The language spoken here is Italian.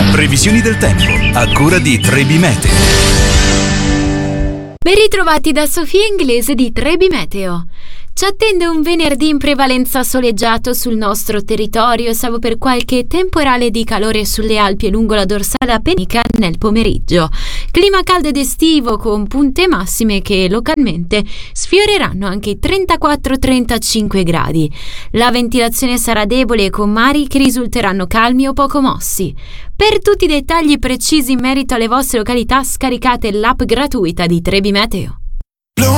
Previsioni del tempo a cura di Trebi Meteo. Ben ritrovati da Sofia Inglese di Trebi Meteo. Ci attende un venerdì in prevalenza soleggiato sul nostro territorio, salvo per qualche temporale di calore sulle Alpi e lungo la dorsale appenninica nel pomeriggio. Clima caldo ed estivo con punte massime che localmente sfioreranno anche i 34-35 gradi. La ventilazione sarà debole con mari che risulteranno calmi o poco mossi. Per tutti i dettagli precisi in merito alle vostre località scaricate l'app gratuita di Trebi Meteo.